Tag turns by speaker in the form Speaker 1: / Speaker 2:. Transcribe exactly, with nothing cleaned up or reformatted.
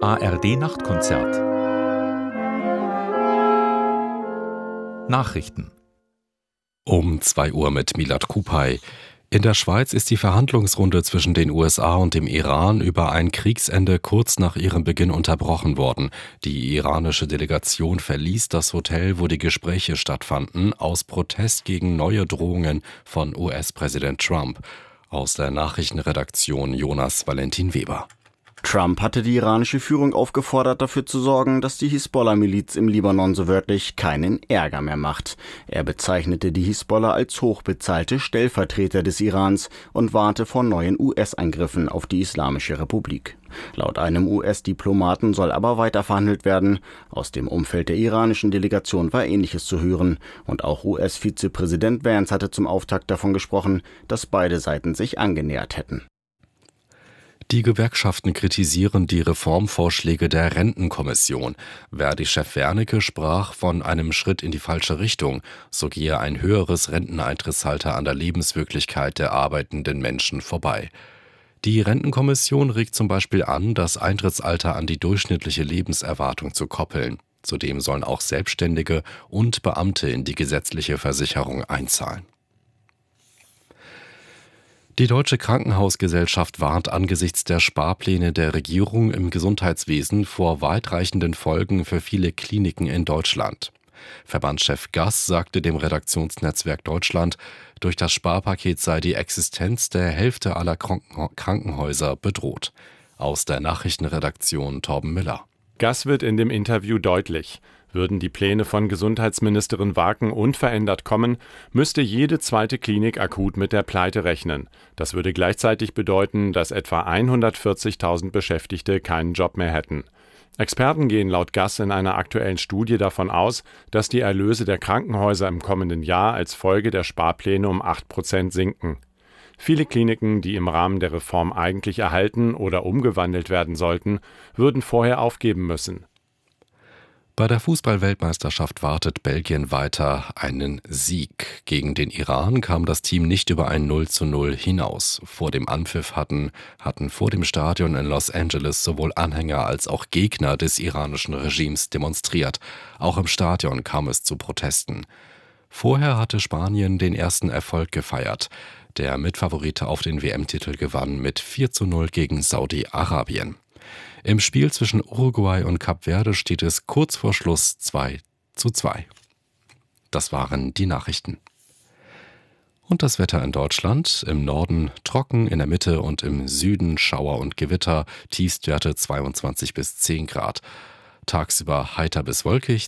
Speaker 1: A R D-Nachtkonzert. Nachrichten.
Speaker 2: Um zwei Uhr mit Milad Kupay. In der Schweiz ist die Verhandlungsrunde zwischen den U S A und dem Iran über ein Kriegsende kurz nach ihrem Beginn unterbrochen worden. Die iranische Delegation verließ das Hotel, wo die Gespräche stattfanden, aus Protest gegen neue Drohungen von U S-Präsident Trump. Aus der Nachrichtenredaktion Jonas Valentin Weber.
Speaker 3: Trump hatte die iranische Führung aufgefordert, dafür zu sorgen, dass die Hisbollah-Miliz im Libanon so wörtlich keinen Ärger mehr macht. Er bezeichnete die Hisbollah als hochbezahlte Stellvertreter des Irans und warnte vor neuen U S-Angriffen auf die Islamische Republik. Laut einem U S-Diplomaten soll aber weiter verhandelt werden. Aus dem Umfeld der iranischen Delegation war Ähnliches zu hören. Und auch U S-Vizepräsident Vance hatte zum Auftakt davon gesprochen, dass beide Seiten sich angenähert hätten.
Speaker 2: Die Gewerkschaften kritisieren die Reformvorschläge der Rentenkommission. Verdi-Chef Wernicke sprach von einem Schritt in die falsche Richtung. So gehe ein höheres Renteneintrittsalter an der Lebenswirklichkeit der arbeitenden Menschen vorbei. Die Rentenkommission regt zum Beispiel an, das Eintrittsalter an die durchschnittliche Lebenserwartung zu koppeln. Zudem sollen auch Selbstständige und Beamte in die gesetzliche Versicherung einzahlen. Die Deutsche Krankenhausgesellschaft warnt angesichts der Sparpläne der Regierung im Gesundheitswesen vor weitreichenden Folgen für viele Kliniken in Deutschland. Verbandschef Gass sagte dem Redaktionsnetzwerk Deutschland, durch das Sparpaket sei die Existenz der Hälfte aller Krankenhäuser bedroht. Aus der Nachrichtenredaktion Torben Müller.
Speaker 4: Gass wird in dem Interview deutlich. Würden die Pläne von Gesundheitsministerin Waken unverändert kommen, müsste jede zweite Klinik akut mit der Pleite rechnen. Das würde gleichzeitig bedeuten, dass etwa hundertvierzigtausend Beschäftigte keinen Job mehr hätten. Experten gehen laut Gass in einer aktuellen Studie davon aus, dass die Erlöse der Krankenhäuser im kommenden Jahr als Folge der Sparpläne um acht Prozent sinken. Viele Kliniken, die im Rahmen der Reform eigentlich erhalten oder umgewandelt werden sollten, würden vorher aufgeben müssen.
Speaker 2: Bei der Fußball-Weltmeisterschaft wartet Belgien weiter einen Sieg. Gegen den Iran kam das Team nicht über ein null zu null hinaus. Vor dem Anpfiff hatten, hatten vor dem Stadion in Los Angeles sowohl Anhänger als auch Gegner des iranischen Regimes demonstriert. Auch im Stadion kam es zu Protesten. Vorher hatte Spanien den ersten Erfolg gefeiert. Der Mitfavorite auf den W M-Titel gewann mit vier zu null gegen Saudi-Arabien. Im Spiel zwischen Uruguay und Kap Verde steht es kurz vor Schluss zwei zu zwei. Das waren die Nachrichten. Und das Wetter in Deutschland: im Norden trocken, in der Mitte und im Süden Schauer und Gewitter, Tiefstwerte zweiundzwanzig bis zehn Grad. Tagsüber heiter bis wolkig,